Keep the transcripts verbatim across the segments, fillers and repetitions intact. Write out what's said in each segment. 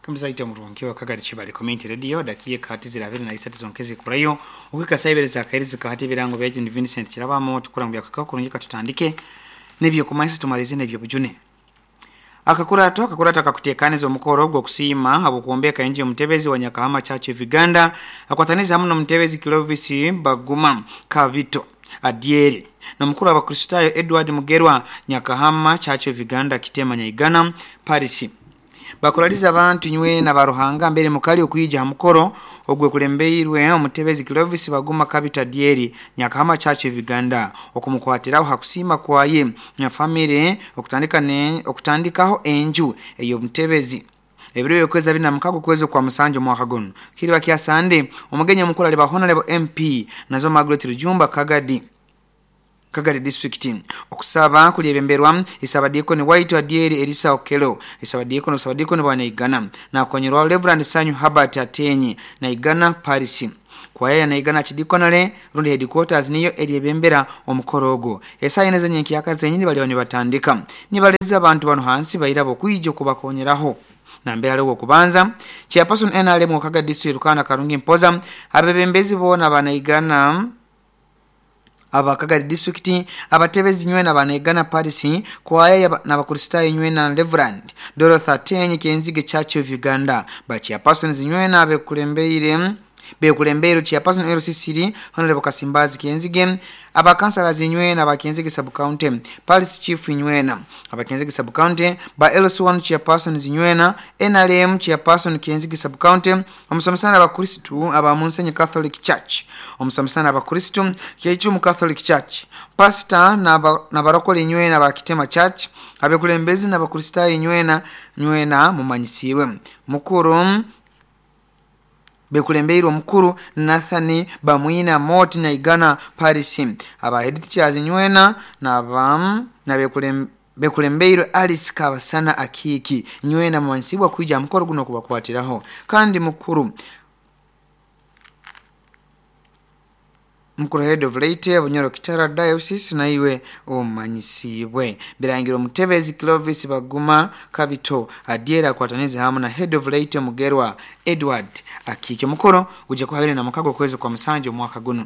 Kamisaite murungi wa Kagadi Chibali Community Radio dakika kati zirabiri na isatu zonkezi kurayo ukika saibeleza kairiza kahati birango bya Agent Vincent kirabamo tukurambya kukakurungika tutandike nebyo kumaisa tumalize nebyo bujune akakurato akakurata akakutekaniza omukoro gwo kusima abukuombeka enje mutebezi wa Nyakahama Church of Uganda akwataniza hamno mutebezi Clovis Baguma Kabito Adieri na mkuru wa Kristayo Edward Mugerwa Nyakahama Church of Uganda Kitema Nyaigana Paris bakuraliza abantu nywe na baruhanga mbere mukali okuyija mukoro ogwe kulembeirwe omutebezi Clovis Baguma Kabito Adieri Nyakahama Church of Uganda okumukwatiraho hakusima kwaye nya family okutandika ne okutandikaho enju eyo mutebezi ebiro yokweza bina mukago kwezo kwa musanjo mwaka gono kiri bakia sande omugenye mukuru ali bahona lebo M P nazo Margaret Rujumba Kagadi Kagadi district okusaba kulyebemberwa isabadiko ni White Adieri Elisa Okelo isabadiko no sabadiko ni bwana Igana na konyerwa Reverend Sanyu Herbert Atenyi na Igana Paris kwa yeye na Igana chidikonale rundi headquarters niyo eryebembera omukorogo esa yeneza nyenki yakaze nyini bali bani batandika nibaleza abantu bano hansi bayirabo kuijo kubakonyeraho na mbere aliwo kubanza chairperson N R M Kagadi district Rukana Karungi Mpoza abebembezi bona bana Igana aba Kagadi district abatebezi nywe na banegana Paris kwa yaya na bakristayo nywe na Reverend Dorothy Atenyi Kenzige Church of Uganda ba chairperson nywe na be kulembeire be kulembeiro chairperson L C C D Honorable Kasimbazi Kenzige aba councilors nywe na ba Kenzige sub county Paris chief nywe na aba Kenzige sub county ba L C one chairperson nywe na N R M chairperson Kenzige sub county omusomesana aba Kristo aba Munsenye Catholic Church omusomesana aba Kristo kyechu mu Catholic Church pastor na ba, na barokole nywe na ba Kitema Church abe kulembezi na ba Kristayo nywe na nywe na mumanyisiwe mukuru bekulembeiro mukuru Nathani Bamwina Moti na Igana Paris aba head teachers nywena na bam na bekulem bekulembeiro Alice Kabasana Akiki nywena mwansibwa kuija mukoro guno kubakwatiraho kandi mukuru mukuru head of late Bunyoro Kitara Diocese na iwe omanyisibwe birangiro mutebezi Clovis Baguma Kabito Adiera kwatanize hamu na head of late Mugerwa Edward Akiki mukoro uje kuhabere na mukago kwezo kwa musanjo mwaka guno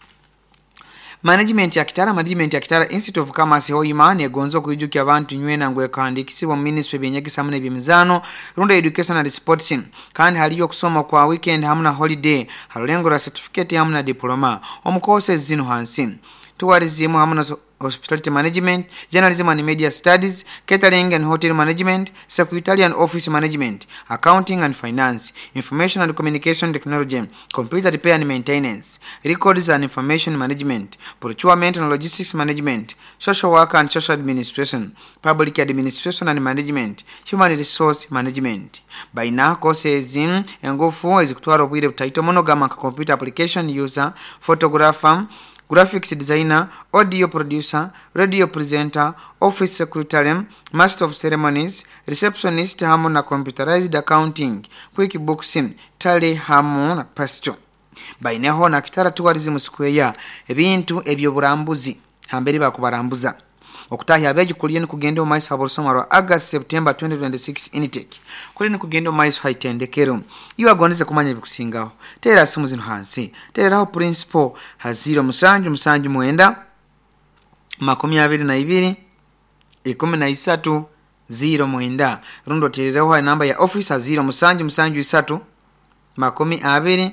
Management ya Kitara Management ya Kitara Institute of Commerce hoima negonzo kuijukia abantu nywena ngwe kandikisibwa ministry byenyagisa mune byemizano runda education and sports kandi haliyo kusoma kwa weekend hamuna holiday halengo la certificate hamuna diploma omukose zino hansi tourism hamuna hospitality management, journalism and media studies, catering and hotel management, secretarial and office management, accounting and finance, information and communication technology, computer repair and maintenance, records and information management, procurement and logistics management, social work and social administration, public administration and management, human resource management. By now courses in engofu ezikutwara obwire butaito monogama computer application user, photographer, graphics designer, audio producer, radio presenter, office secretary, master of ceremonies, receptionist hamu na computerized accounting, QuickBooks, tally hamu na pastor. Baineho na Kitara tourism square ebintu ebyo burambuzi hambere bakubarambuza okutahi abeji kuliyeni kugenda mu maiso abolsomaro August September twenty twenty-six intake kuliyeni kugenda mu maiso haitendekero iyo agondeze kumanya bikusingaho tera simu zino hansi tera ho principal haziro musanju musanju mwenda makumi abiri na ibiri ikumi na isatu zero mwenda rundo tereho namba ya office haziro musanju musanju isatu makumi abiri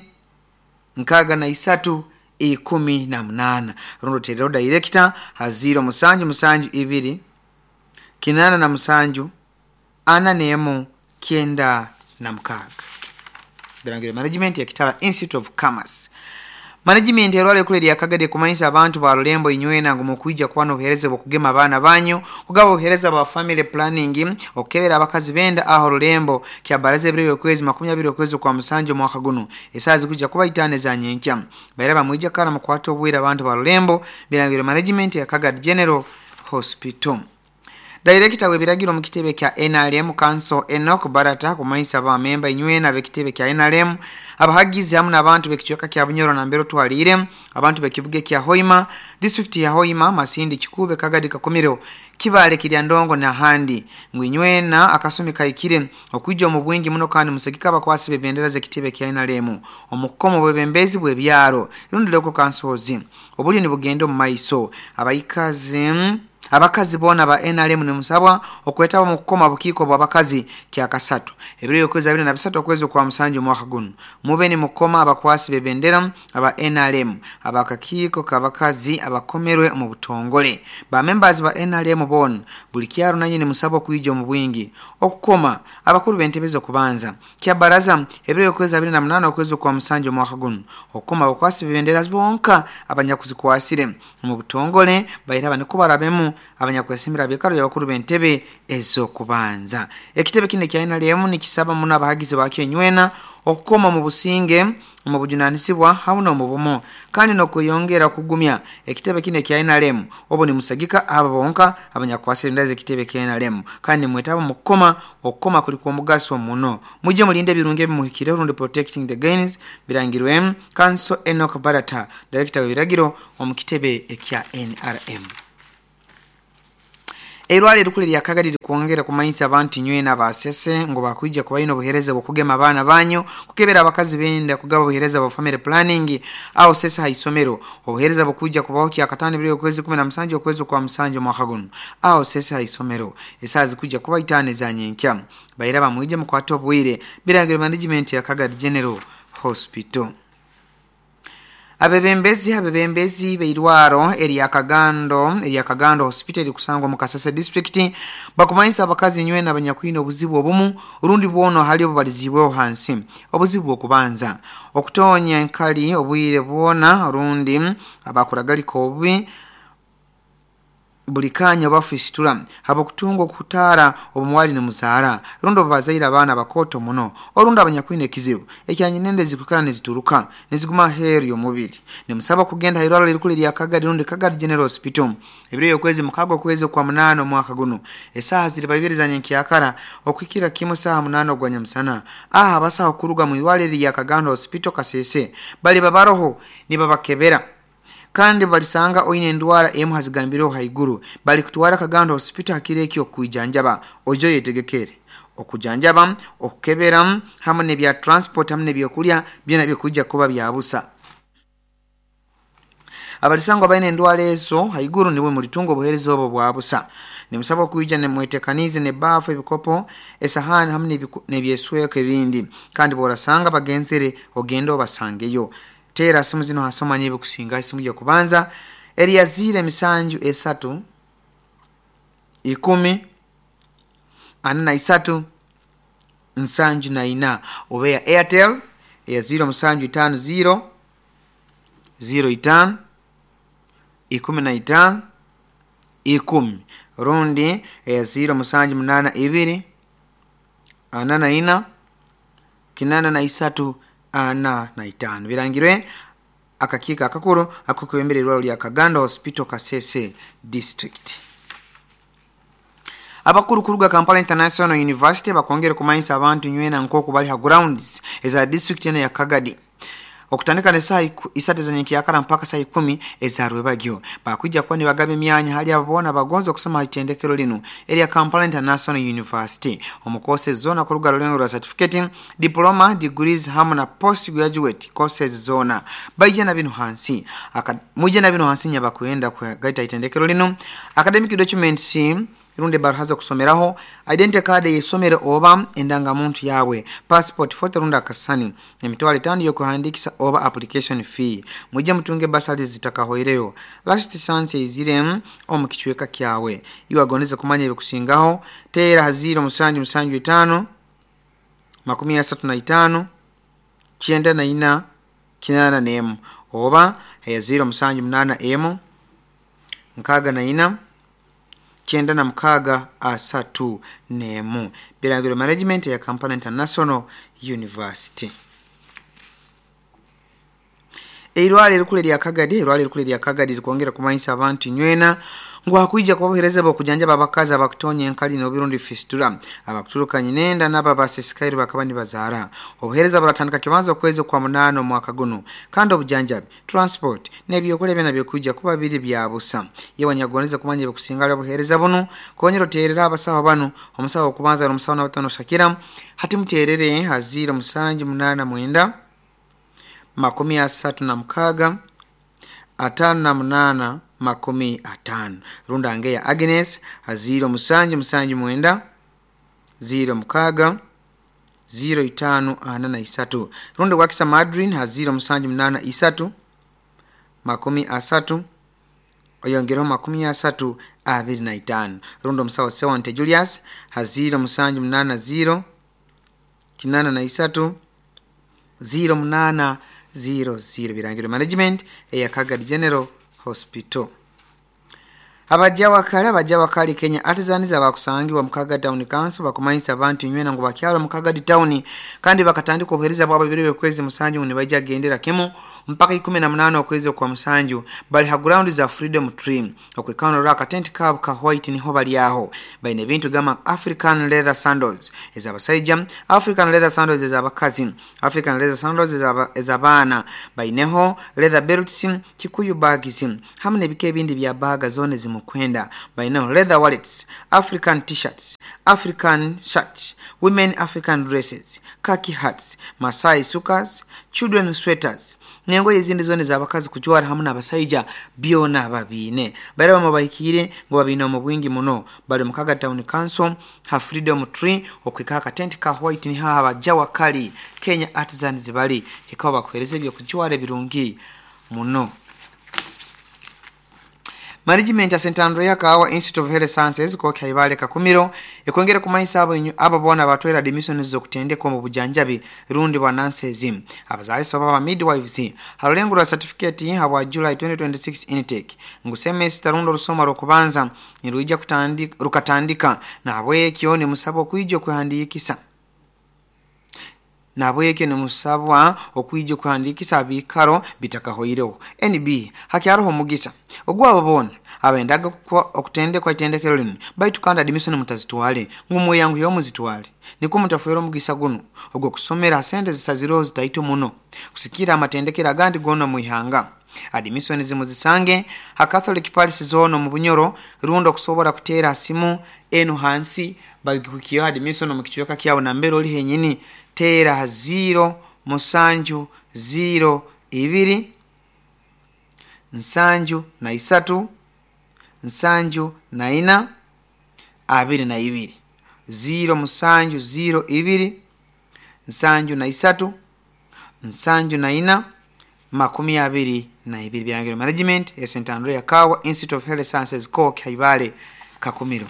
nkaga na isatu ikumi na mnana rundo terero director haziro musanju musanju ibiri kinana na musanju ana nemo kienda na mkaga Birangire management ya Kitara Institute of Commerce management erwale kule ya Kagadi kumanyisa abantu ba Lulembo inywena ngo mukuija kwano buhereze bokugema abana banyu kugabo buhereza ba family planning okebera abakazi benda aho Lulembo kya baraze bire kwezi makumi abiri kwezi kwa musanjo mwaka guno esazi kuja kuba itane za nyenkya bayira mwija kana mukwato bwira abantu ba Lulembo Birangire management ya Kagadi General Hospital Director webiragiro mu kitebe kya N R M Council Enoch Barata kumanyisa ba member inywena b'ekitebe kya N R M abahagizi hamwe n'abantu b'ekichweka kya Bunyoro na Mbero twalire abantu b'ekibuge kya Hoima district ya Hoima Masindi Kikube Kagadi Kakomero Kibale Kiryandongo na Handi ngwinywena akasumi kayikire okwijja mu bwingi muno kandi musagika bakwasi bebendera z'ekitebe kya N R M omukomo bwebembezi bwe byaro irundileko kansozi obuli ni bugendo mu maiso abayikazi abakazi bona ba N R M ne musabwa okwetaba mu kukoma bukiko bwa bakazi kya kasatu ebiro kweza abiri na bisatu okwezo kwa musanju mwaka guno mubeni mukoma abakwasi bebendera aba N R M abakakiko kabakazi abakomerwe mu butongole ba members ba N R M bon buli kyaro nanyine musabwa kwijo mu bwingi okukoma abakuru bentebezo kubanza kya baraza ebiro kweza abiri na munana okwezo kwa musanju mwaka guno okukoma abakwasi bebendera bonka abanyakuzikwasire mu butongole bayiraba ne kubarabemu abanyakwesimbira byekaro y'abakuru bentebe ezo kubanza ekitebe kine kya N R M nikisaba muna abahagizi bakyenywena okukoma mu businge mu bujunanisibwa habuno mu bumo kandi no kuyongera kugumya ekitebe kine kya N R M obo ni musagika aba bonka abanyakwasire ndaze ekitebe kya N R M kandi mwetaba mukoma okukoma kuli ku mugaso muno muje mulinde birunge bimuhikire rundi protecting the gains birangirwe Council Enoch Barata director webiragiro omukitebe ekya N R M Erwale rukule lya Kagadi kuongera kumanyisa abantu nywena basese ngo bakwijja kubayino buhereza bokugema abana banyu kukebera abakazi benda kugaba buhereza bo family planning au sesa haisomero obuhereza bokujja kubaho kya katani bili kwezi kumi na musanju okwezo kwa musanju mwaka guno au sesa haisomero esazi kujja kuba itane za nyenkya bayiraba mwije mu kwato bwire birangire management ya Kagadi General Hospital Abebembezi abebembezi beirwaro eri Kagando eri Kagando Hospital kusangwa mu Kasese district bakumanyisa abakazi nywena abanyakwino obuzibu obumu urundi bwono hali obalizibwe hansi obuzibu okubanza okutonya enkali obwire bwona urundi abakuragali ko obubi bulikanya bafishtura habo kutungo kutara obumwali ne muzara rundo bazaira abana bakoto muno orunda abanyakwine kizibu ekyanyi nende zikukana nezituruka neziguma heri yo mubiri ne musaba kugenda hirwalo lirikule lya Kagadi rundi Kagadi General Hospital ebiro yokwezi mukago kweze kwa munano mwaka guno esaha ziri babiri za nyenki yakara okwikira kimo saha munano gwanya musana aha basa okuruga mu irwalo lya Kagando Hospital Kasese bali babaroho ni babakebera kandi balisanga oyine ndwara emu hazigambiro haiguru bali kutwara Kagando Hospital hakireki okujjanjaba ojo yetegekere okujanjaba okukebera hamwe ne bya transport hamwe ne byokulya byena byokujja kuba byabusa abalisanga bayine ndwara eso haiguru niwe mulitungo buherezo obo bwabusa ne musaba kujja ne mwetekanize ne bafu ebikopo esahani hamwe ne byesweko ebindi kandi borasanga bagenzere ogendo basangeyo Tera simu zino hasoma nyibu kusinga isimu ya kubanza Eliazile misanju esatu ikumi anana isatu nsanju na ina Uweya Airtel ya zero misanju itanu zero zero itanu ikumi na itanu ikumi Rundi ya zero misanju mnana ibiri anana ina kinana na isatu ana na itanu birangirwe akakika akakuru akukwembererwa lya Kagando Hospital Kasese district abakuru kuruga Kampala International University bakongera kumanyisa abantu nywena nkoko bali ha grounds eza district ya Kagadi okutandika ne saa isatu za nyenki yakara mpaka saa kumi ezarwe bagyo bakwijja kwa ni bagabe myanya hali abona bagonzo okusoma itendekero lino eri Kampala International University omukose zona kuruga lolengo lwa certificate diploma degrees hamwe na postgraduate courses zona bayina bino hansi muje na bino hansi nyaba kuenda kwa gaita itendekero lino academic documents Runde barahaza kusomeraho identity card yesomere oba endanga muntu yawe passport photo runda kasani emitwale tandi yo kuhandikisa oba application fee muje mutunge basali zitakahoireyo last chance izire omukichweka kyawe iwagoneze kumanya bikusingaho tera haziro musanju musanju itano makumi asatu na itano kyenda na ina kinana nemu oba yaziro musanju mnana emu nkaga na ina Kienda na mkaga asatu nemu Biragiro management ya Kampala International University Eirwale lukule lya Kagadi Eirwale lukule lya Kagadi likuongera kumanyisa abantu nywena ngwakuija kubahereza bakujanja babakaza abakutonye enkali n'obirundi fistula abakutulukanye nenda naba basesikairo bakabani bazara obuhereza baratandika kibanza kwezi kwa munano mwaka guno kandi obujanjabi transport n'ebyokulya byona byekuija kuba biri bya busa yewanyagoneza kumanya bikusinga obuhereza buno konyero terera abasawo bano omusawo okubanza n'omusawo n'abatono Shakira hati muterere hazira musanji munana mwenda makumi asatu na mkaga atano na munana makumi atano runda ngeya Agnes haziro musanji musanji mwenda zero mkaga zero itano ana na isatu runda wakisa Madrin haziro musanji munana isatu makumi asatu oyongero makumi asatu abiri na itano runda musawa Sewante Julius haziro musanji munana zero kinana na isatu zero munana zero zero birangiro management eya Kagadi General Hospital. Abajawa kale abajawa kali Kenya artisans abakusangibwa mu Kagadi Town Council bakumanyisa abantu nywena ngo bakyalo mu Kagadi Town kandi bakatandika obuhereza bwabo biriwe kwezi musanju ne bajja gendera kemo mpaka kumi na munane okwezi kwa musanju bali ha ground za Freedom Tree okwekano raka tent cab ka white ni ho bali aho baine bintu gama African leather sandals ezabasajja African leather sandals ezabakazi African leather sandals ezabana baineho leather belts kikuyu bags hamne bike bindi bya baga zone zimukwenda baineho leather wallets African t-shirts African shirts women African dresses khaki hats Masai sukas children sweaters nengo yezindi zone zabakazi kuchwara hamuna abasajja byona babine bare bamubayikire ngo babina mu bwingi muno bali mu Kagadi Town Council ha Freedom Tree okwikaka tent ka white ni ha abajawa kali Kenya artisans bali hikawa bakwereze byo kuchwara birungi muno. Management ya Saint Andrea Kawa Institute of Health Sciences ko kaibale kakumiro ekongera kumanyisa abo abo bona batwera admission zo kutende ko mu bujanjabi rundi bwa nansezim abazali sababa midwives halengura certificate hawa July twenty twenty-six intake ngu semester rundo rusoma rokubanza niruija kutandika rukatandika na abwe kione musabo kuijo kuhandikisa nabweke ne musabwa okwijo kuhandikisa abikaro bitakahoyireho N B hakyaro homugisa ogwabo bona abendaga okutende kwa itendekero lino baitukanda admission mutazitwale ngumu yangu yo muzitwale niko mutafero mugisa guno ogwo kusomera sente zisaziro zitaito muno kusikira amatendekero agandi gona muihanga admission zimuzisange ha Catholic Parish Zone mu Bunyoro rundo kusobora kutera simu enu hansi bagikukiyo admission mu kichweka kyabo na mbero oli henyini tera zero musanju zero ibiri nsanju na isatu nsanju na ina abiri na ibiri zero musanju zero ibiri nsanju na isatu nsanju na ina makumi abiri na ibiri byangiro management ya Saint Andrea Kawa Institute of Health Sciences ko kaibale kakumiro.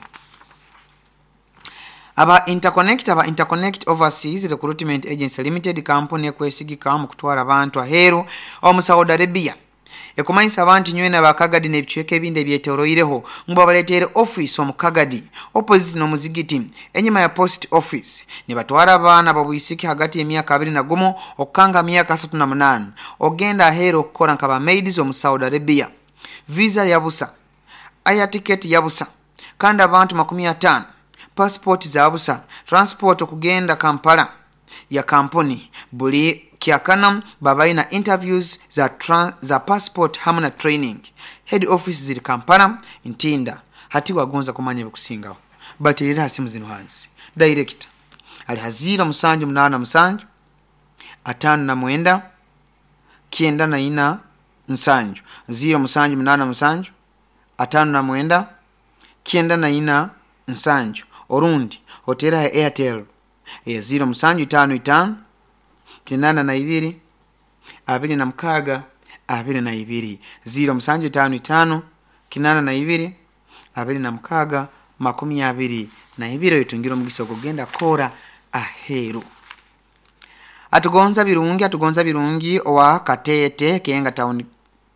Aba interconnect aba interconnect overseas recruitment agency limited company ekwesigika mu kutwala abantu aheru omu Saudi Arabia ekumanyisa abantu nywena ba Kagadi nebichweke binde byetoroireho ngba baletere office omu Kagadi opposite no muzigiti enyuma ya post office ne batwara abana babuyisiki hagati emyaka abiri na gumo okanga myaka asatu na munane ogenda aheru okukora nkaba maids omu Saudi Arabia visa yabusa aya ticket yabusa kandi abantu makumi atano passport zabusa transport okugenda Kampala ya kampuni buli kiakana babaina interviews za trans, za passport hamna training head office zili Kampala Ntinda hati wagonza kumanya bikusingaho batirira simu zino hansi director ali hazira musanju munana musanju atano na mwenda kienda na ina nsanju zero musanju munana musanju atano na mwenda kienda na ina nsanju orundi hotera ya Airtel ya zero musanju itano itano kinana na ibiri abiri na mkaga abiri na ibiri zero musanju itano itano kinana na ibiri abiri na mkaga makumi abiri na ibiri yitungiro mugisa kugenda kora aheru atugonza birungi atugonza birungi owa Katete Kenga Town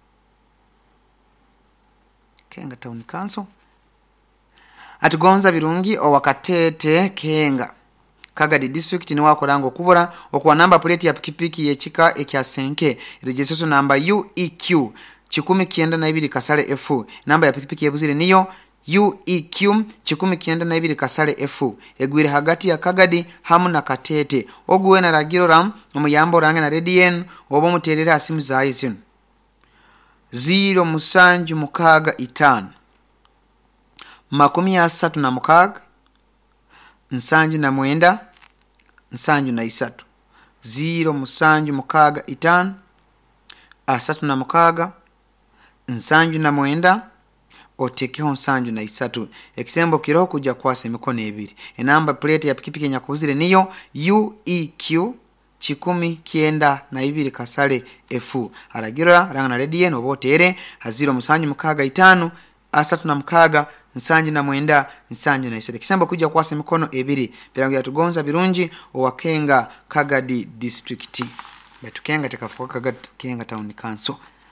Kenga Town Council atugonza birungi owa Katete Kenga Kagadi district ni wakorango kubura okuwa namba plate ya pikipiki yechika ekya senke registration number U E Q kikumi kyenda na ibiri kasale F. Namba ya pikipiki ebuzire niyo U E Q kikumi kyenda na ibiri kasale F. Egwire hagati ya Kagadi hamu na Katete. Oguwe na ragiro ram omuyambo range na Redien obo muterera asimu za izino. zero musanju mukaga itano. Makumi asatu na mukaga. Nsanju na mwenda. Nsanju na isatu. zero musanju mukaga itano. Asatu na mukaga. Nsanju na mwenda. Otekeho nsanju na isatu. Ekisembo kiroho kuja kwasa emikono ebiri. Enamba plate ya pikipiki nyakuzire niyo U E Q kikumi kyenda na ibiri kasale F. Aragira ranga na Redien obotere haziro musanju mukaga itano. Asatu na mukaga. Nsanju na mwenda. Nsanju na isatu. Ekisembo kuja kwasa emikono ebiri. Birango ya tugonza birungi owakenga Kagadi district. Betukenga tekafuka Kagadi Kenga town council.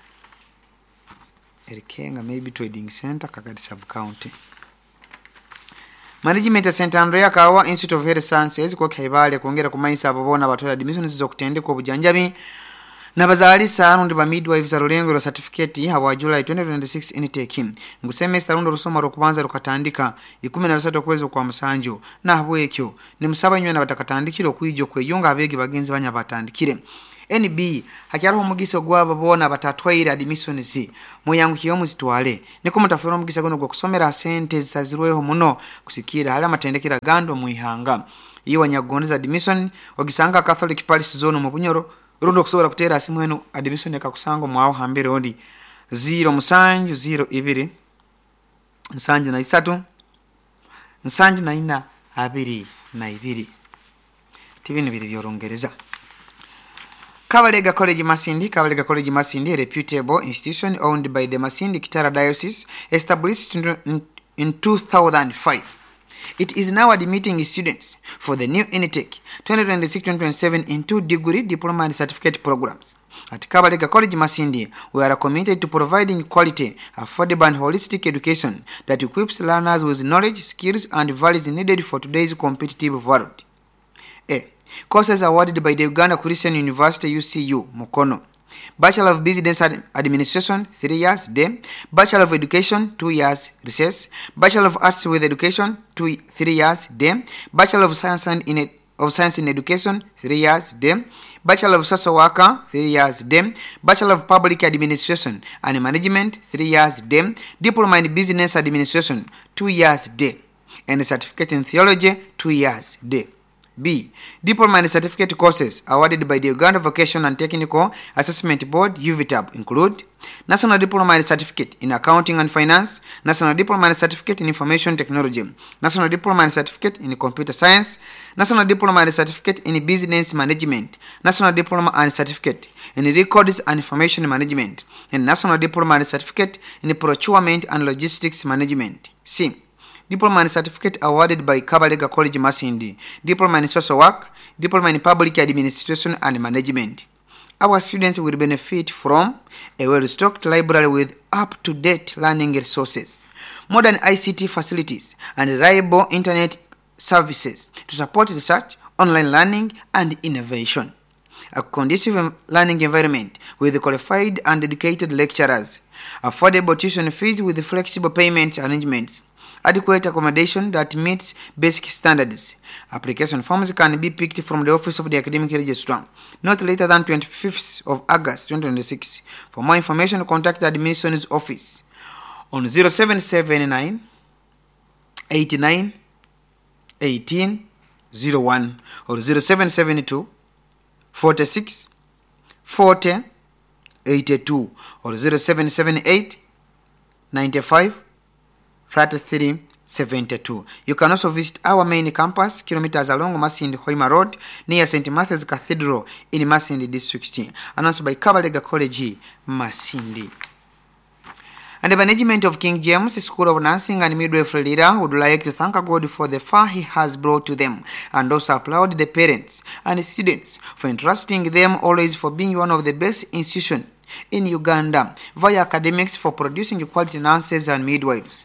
Erikenga maybe trading center Kagadi sub county. Management Center Andrea Kawa Institute of Health Sciences kwa kaibale kuongera kumaisa ababona batola admissions zo kutendeka obujanjabi nabazalisa rundi ba midwives arulengo lo certificate hawa July twenty twenty-six intake ngu semester rundo rusoma rukubanza rukatandika ikumi na bisatu okwezo kwa musanjo na habwekyo ni musaba nywena batakatandikiro kwijo kweyonga abegi bagenzi banya batandikire. N B hakyaro omugisa gwaba bona batatwaira admissions muyangu kiyo muzitwale niko mutafura omugisa gono gwo kusomera sente zazirweho muno kusikira hala matendekera gando muihanga iyo wanyagondeza admission ogisanga Catholic Parish Zone mu Bunyoro rundo kusobora kutera asimu eno admission ekakusango mwaho hambere odi zero musanju zero ibiri nsanju na isatu nsanju na ina abiri na ibiri tibino biri byorongereza. Kabalega College Masindi, Kabalega College Masindi, a reputable institution owned by the Masindi Kitara Diocese, established in two thousand five. It is now admitting students for the new intake twenty twenty-six twenty twenty-seven in two degree diploma and certificate programs. At Kabalega College Masindi, we are committed to providing quality, affordable and holistic education that equips learners with knowledge, skills and values needed for today's competitive world. A. Courses awarded by the Uganda Christian University U C U, Mukono. Bachelor of Business Administration, three years, day. Bachelor of Education, two years, recess. Bachelor of Arts with Education, two, three years, day. Bachelor of Science and in of Science in Education, three years, day. Bachelor of Social Worker, three years, day. Bachelor of Public Administration and Management, three years, day. Diploma in Business Administration, two years, day. And a certificate in Theology, two years, day. B. Diploma and certificate courses awarded by the Uganda Vocational and Technical Assessment Board U V T A B include National Diploma and Certificate in Accounting and Finance, National Diploma and Certificate in Information Technology, National Diploma and Certificate in Computer Science, National Diploma and Certificate in Business Management, National Diploma and Certificate in Records and Information Management, and National Diploma and Certificate in Procurement and Logistics Management. C. Diploma and Certificate awarded by Kabalega College Masindi, Diploma in Social Work, Diploma in Public Administration and Management. Our students will benefit from a well-stocked library with up-to-date learning resources, modern I C T facilities, and reliable internet services to support research, online learning, and innovation. A conducive learning environment with qualified and dedicated lecturers, affordable tuition fees with flexible payment arrangements, adequate accommodation that meets basic standards. Application forms can be picked from the Office of the Academic Registrar not later than twenty-fifth of August twenty twenty-six. For more information, contact the Admissions Office on zero seven seven nine, eight nine, one eight zero one or zero seven seven two, four six, four zero, eight two or zero seven seven eight, nine five, thirty-three seventy-two. You can also visit our main campus, kilometers along Masindi Hoima Road, near Saint Matthew's Cathedral in Masindi District, announced by Kabalega College, Masindi. And the management of King James School of Nursing and Midwifery leader would like to thank God for the far He has brought to them, and also applaud the parents and students for entrusting them always for being one of the best institutions in Uganda via academics for producing quality nurses and midwives.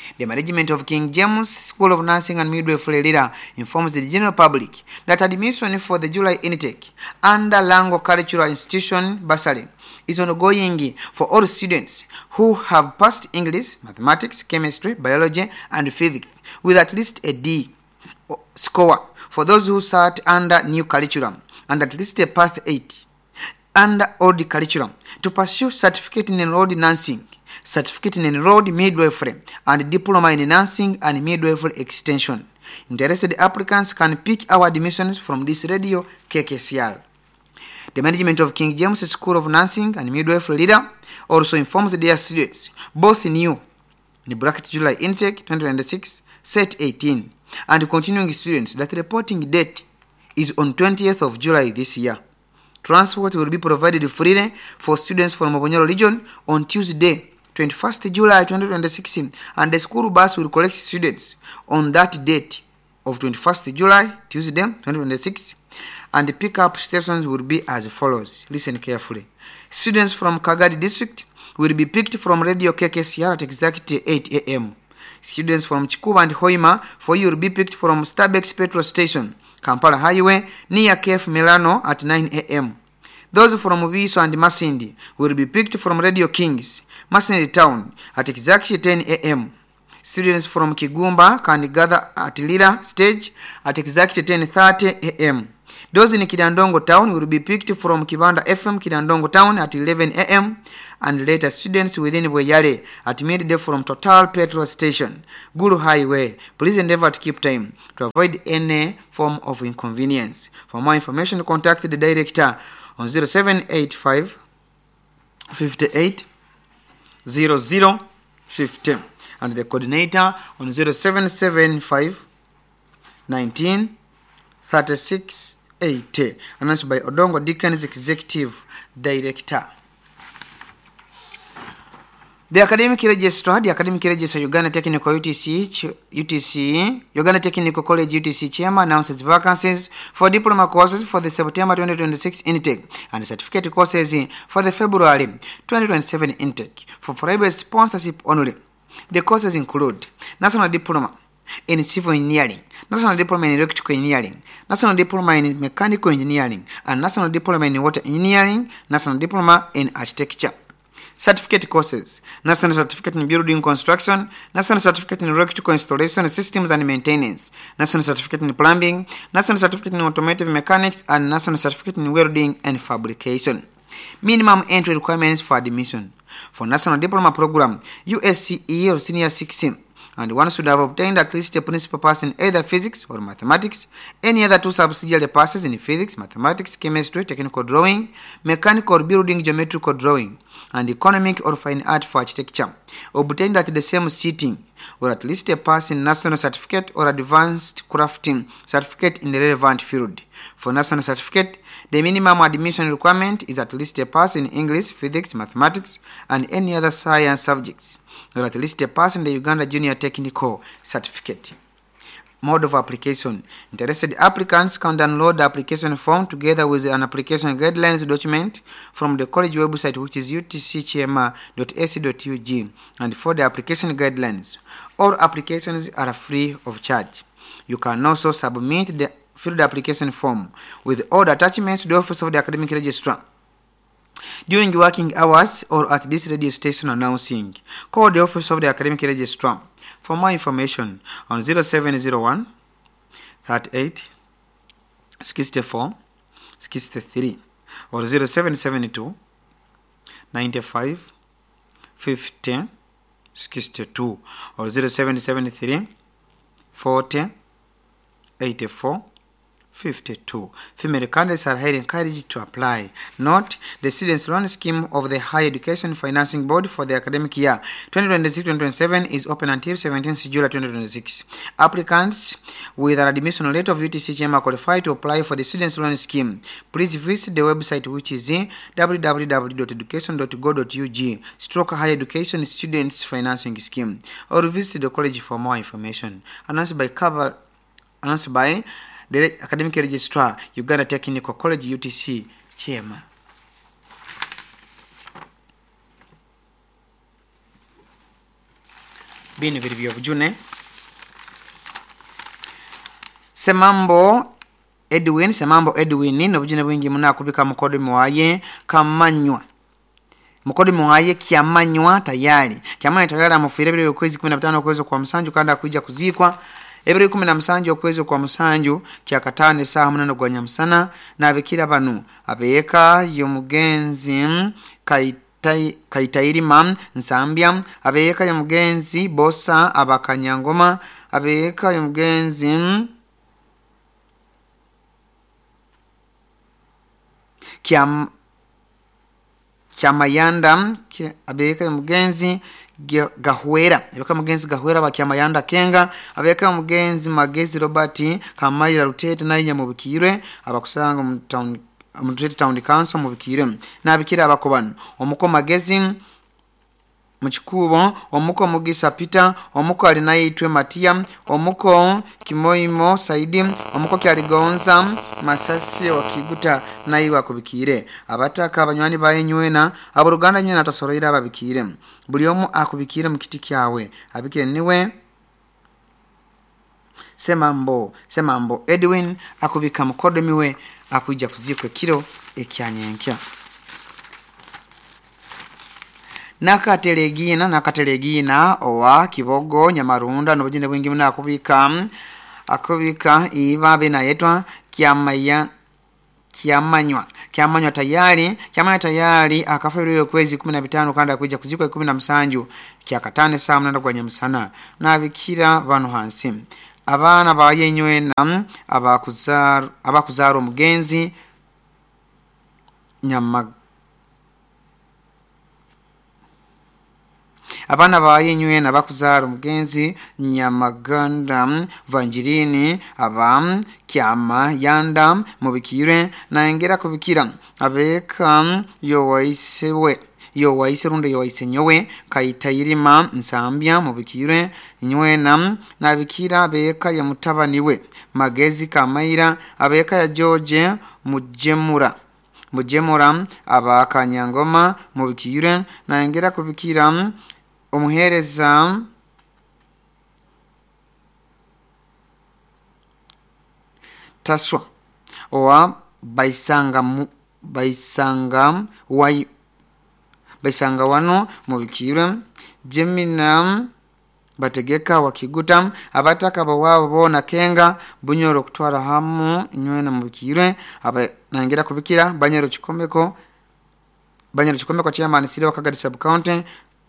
The management of King James School of Nursing and Midwifery Leader informs the general public that admission for the July intake under Lango Cultural Institution bursary is ongoing for all students who have passed English, mathematics, chemistry, biology, and physics with at least a D score. For those who sat under new curriculum and at least a path eight under old curriculum to pursue certificate in enrolled nursing, certificate in enrolled midwifery, and diploma in nursing and midwifery extension. Interested applicants can pick our admissions from this radio K K C R. The management of King James School of Nursing and Midwifery Leader also informs their students, both new in bracket July intake twenty twenty-six, set eighteen, and continuing students, that the reporting date is on twentieth of July this year. Transport will be provided freely for students from Mobonyoro region on Tuesday, twenty-first of July twenty twenty-six, and the school bus will collect students on that date of twenty-first of July, Tuesday, twenty twenty-six, and the pickup stations will be as follows. Listen carefully. Students from Kagadi district will be picked from Radio K K C R at exactly eight a m Students from Chikuba and Hoima for you will be picked from Starbex Petrol Station, Kampala Highway, near K F Milano at nine a m Those from Mubiso and Masindi will be picked from Radio Kings, Masindi Town, at exactly ten a m Students from Kigumba can gather at Lira Stage at exactly ten thirty a m Those in Kidandongo Town will be picked from Kibanda F M Kidandongo Town at eleven a m and later students within Boyale at midday from Total Petrol Station, Guru Highway. Please endeavor to keep time to avoid any form of inconvenience. For more information, contact the director on zero seven eight five, five eight, zero zero five zero and the coordinator on zero seven seven five, nineteen, thirty-six, eighty, announced by Odongo Dickens, Executive Director. The academic registrar, the academic registrar Uganda Technical U T C, U T C, Uganda Technical College U T C chairman announces vacancies for diploma courses for the September twenty twenty-six intake and certificate courses for the February twenty twenty-seven intake for private sponsorship only. The courses include National Diploma in Civil Engineering, National Diploma in Electrical Engineering, National Diploma in Mechanical Engineering, and National Diploma in Water Engineering, National Diploma in Architecture. Certificate courses: National Certificate in Building Construction, National Certificate in Electrical Installation Systems and Maintenance, National Certificate in Plumbing, National Certificate in Automotive Mechanics, and National Certificate in Welding and Fabrication. Minimum entry requirements for admission: for National Diploma Program, U S C E or Senior sixteen, and one should have obtained at least a principal pass in either physics or mathematics, any other two subsidiary passes in physics, mathematics, chemistry, technical drawing, mechanical or building geometrical drawing, and economic or fine art for architecture, obtained at the same sitting, or at least a pass in national certificate or advanced crafting certificate in the relevant field. For national certificate, the minimum admission requirement is at least a pass in English, physics, mathematics, and any other science subjects, or at least a pass in the Uganda Junior Technical Certificate. Mode of application: interested applicants can download the application form together with an application guidelines document from the college website, which is u t c c m a dot a c dot u g, and for the application guidelines, all applications are free of charge. You can also submit the filled application form with all the attachments to the office of the academic registrar during working hours or at this radio station announcing. Call the office of the academic registrar for more information on zero seven zero one, thirty-eight, sixty-four, sixty-three or zero seven seven two, ninety-five, fifty, sixty-two or zero seven seven three, forty, eighty-four, fifty-two. Female candidates are highly encouraged to apply. Note: the Students' Loan Scheme of the Higher Education Financing Board for the academic year twenty twenty-six twenty twenty-seven is open until seventeenth of July twenty twenty-six. Applicants with an admission rate of U T C C M are qualified to apply for the Students' Loan Scheme. Please visit the website, which is w w w dot education dot go dot u g stroke Higher Education Students Financing Scheme, or visit the college for more information. Announced by cover, announced by the Academic Registrar, Uganda Technical College U T C chairman. bino biri byobujune. Semambo Edwin Semambo Edwin nobujune bwingi muna akubika mukodo mwaye kamanywa mukodo mwaye kyamanywa tayari kyamanywa tayari amufire biri okwezi kumi na bitano okwezi kwa musanju kandi akuija kuzikwa ebiri kumi na musanju okwezi kwa musanju kyakatane saa munana gwa nyamusana nabikira banu abeka yomugenzi kaitai kaitairima nsambya abeka yomugenzi bosa abakanyangoma abeka yomugenzi Kiam Kyamayanda abeka mugenzi gahwera abeka mugenzi gahwera bakyamayanda kenga abeka mugenzi magezi Robert Kamayira Rutete nayinya mu bikire abakusanga mu town mu town council mu bikire nabikira abakobana omuko magezi Mchikubo omuko Mugisa Peter omuko ali nayitwe Matia omuko Kimoimo Saidi omuko kyaligonza Masasi wakiguta nayiwa kubikire abataka abanywani bayenywena aburuganda nywena tasoroira ababikire buli omu akubikire mu kiti kyawe abikire niwe Semambo Semambo Edwin akubika mukodo miwe akuija kuzikwe kiro ekyanyenkya Nakatelegina nakatelegina owa Kibogo Nyamarunda nobujine bwingi muna akubika akubika ibabe na yetwa kyamaya kyamanywa kyamanywa tayari kyamanywa tayari akafiriwe kwezi kumi na bitano kandi akuija kuzikwa kumi na musanju kyakatane saa munana gwa nyamusana nabikira bano hansi abana bayenywena abakuzaro abakuzaro mugenzi nyama Abana bayenywena nabakuzaro mugenzi Nyamaganda Vanjirini abam kyama yanda mubikire naengera kubikira abeka yo waisewe yo waise runde yo waise nyowe kaitayirima nsambya mubikire nywena nabikira abeka ya mutabaniwe Magezi Kamayira abeka ya George Mujemura Mujemura abakanyangoma mubikire naengera kubikira Umuhereza Taswa owa Baisanga mu, Baisanga wai Baisanga wano mubikire Jemina Bategeka wakiguta abataka bawabo bona kenga bunyoro kutwara hamu nywena mubikire aba nangira kubikira banyero kikomeko banyero kikomeko chairman sire wakagadi sub county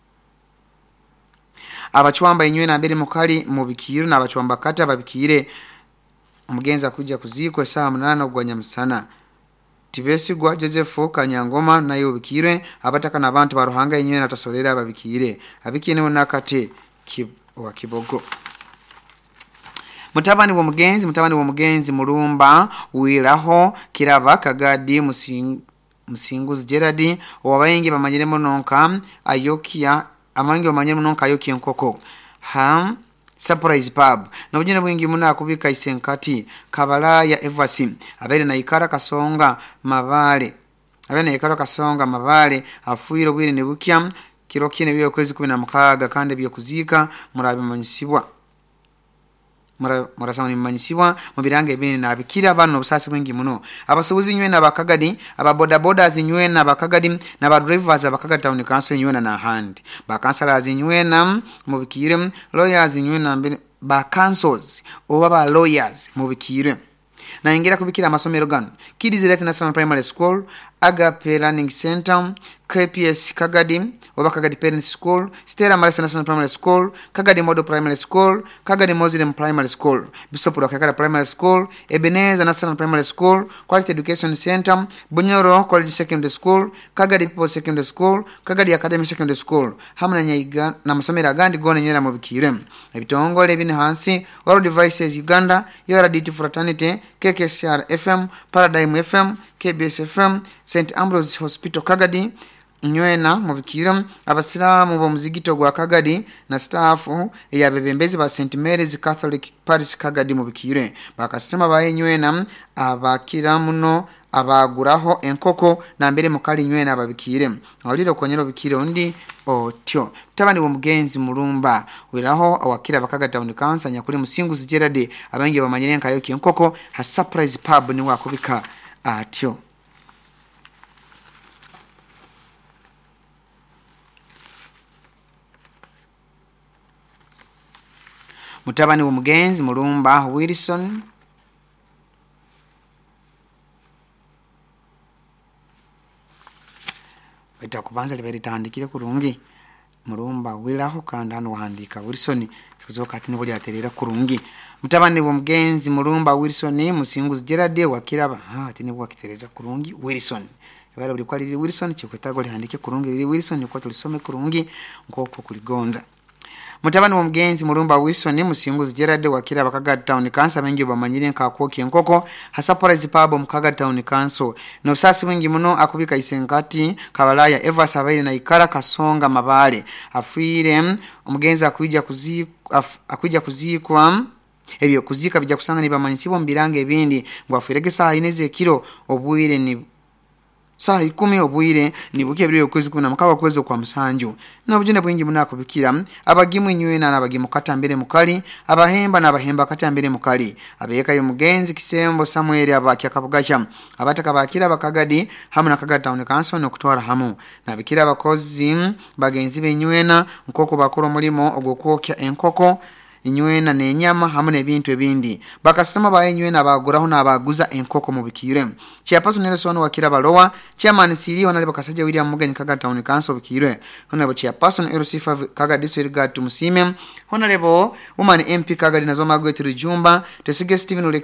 abachwamba inywena mbere mukali mu bikiro nabachwamba kata babikire umugenza kujya kuzikwe saa munana gwa nyamusana Tibesigwa Joseph Kanyangoma nayo bikire abataka nabantu baruhanga inywena tasolera babikire abikine nakate wa Kibogo Mutabani wa mugenzi mutabani wa mugenzi Mulumba wiraho kiraba Kagadi musingu musinguzi Gerard wabayingi bamanyiremo nonka ayokia amangi bamanyiremo nonka ayokia nkoko ham surprise pub nobujene bwingi muna akubika isenkati kabala ya Eversi abere na ikara kasonga mabale abere na ikara kasonga mabale afuiro bwire ne bukya kiro kine byo kwezi kumi na mukaga kandi byo kuzika murabe manyisibwa mura murasanga nimanyisibwa mubirange bene nabikira abantu obusasi bwingi muno abasubuzi nywena abakagadi ababoda boda zinywena abakagadi na drivers abakagadi town council nywena na hand ba councilors nywena mubikire lawyers nywena ba councils oba ba lawyers mubikire na ingira kubikira amasomero gano Kids Elite National Primary School Agape Learning Center K P S Kagadi oba Kagadi Parents School Stella Marisa National Primary School Kagadi Model Primary School Kagadi Muslim Primary School Bishop Rwakakara Primary School Ebenezer National Primary School Quality Education Center Bunyoro College Secondary School Kagadi People Secondary School Kagadi Academy Secondary School hamna nyiga na masomero agandi gone nyera mu bikire ebitongole bine hansi World Devices Uganda U R D T Fraternity K K C R F M Paradigm F M K B S F M Saint Ambrose Hospital Kagadi nywena mu bikira abasilamu bo muzigito gwa Kagadi na staffu ya bebembezi ba Saint Mary's Catholic Parish Kagadi mu bikire bakasitema baye nywena abakira muno abaguraho enkoko nambere mukali nywena ababikire awulira okonyera obikire undi otyo tabani bomugenzi mulumba wiraho awakira bakaga town council nyakuli musinguzi Gerard abangi bamanyire nkayo enkoko ha surprise pub ni wakubika atyo mutabani bomugenzi mulumba Wilson Bita kubanza liberitandikire kurungi mulumba wiraho kandi hano wahandika Wilson kuzoka ati nibuli aterera kurungi mutabani bomugenzi mulumba Wilson musinguzi Gerard wakiraba ha ati nibwo akitereza kurungi Wilson ibara buli kwali Wilson chikwetago lihandike kurungi lili Wilson kwa tulisome kurungi nkoko kuligonza mutabani bomugenzi mulumba Wilson musinguzi Gerard wakira bakaga town council bengi bamanyire nkakoki enkoko hasaporize pub mukaga town council no sasi wingi muno akubika isenkati kabalaya Eva Sabaire na Ikara Kasonga Mabale afire omugenzi akwijja kuzikwa akwijja kuzikwa ebyo kuzika bijja kusanga ni bamanyisibo mbirange ebindi ngo afirege saa ineze kilo obwire ni saa ikumi obwire nibuke biri okwezi kuna makawa kwezo kwa msanju nabujene bwingi munako bikira abagimu nywena nabagimu katambere mukali abahemba nabahemba katambere mukali abeka yo mugenzi kisembo Samuel abakya kabugacha abataka bakira bakagadi hamuna kagada town council no kutwara hamu nabikira abakozi bagenzi benywena nkoko bakoro mulimo ogokokya enkoko inywena nenyama hamwe nebintu ebindi bakasitama bayenywena baguraho nabaguza enkoko mu bikire chairperson Nelson wakira balowa chairman Siri onale bakasaje William Mugenyi kaga town council bikire honabo chairperson Elusifa kaga district guard musime honabo woman M P kaga dinazo magwetiri jumba tesige Steven